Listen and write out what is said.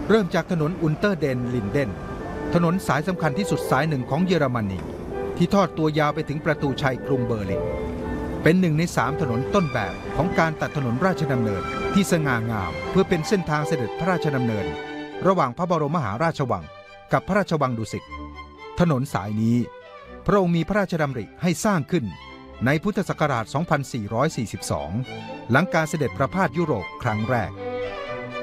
เริ่มจากถนนอุนเตอร์เดนลินเดนถนนสายสำคัญที่สุดสายหนึ่งของเยอรมนีที่ทอดตัวยาวไปถึงประตูชัยกรุงเบอร์ลินเป็น1 ใน 3ถนนต้นแบบของการตัดถนนราชดำเนินที่สง่างามเพื่อเป็นเส้นทางเสด็จพระราชดำเนินระหว่างพระบรมมหาราชวังกับพระราชวังดุสิตถนนสายนี้พระองค์มีพระราชดำริให้สร้างขึ้นในพุทธศักราช 2442 หลังการเสด็จประพาสยุโรปครั้งแรก